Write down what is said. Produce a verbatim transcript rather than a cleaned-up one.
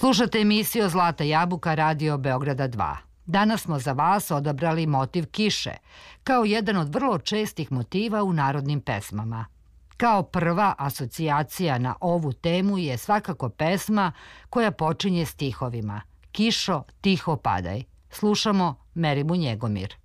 Slušate emisiju Zlata jabuka Radio Beograda dva. Danas smo za vas odabrali motiv kiše, kao jedan od vrlo čestih motiva u narodnim pesmama. Kao prva asocijacija na ovu temu je svakako pesma koja počinje stihovima: Kišo, tiho padaj. Slušamo Merimu Njegomir.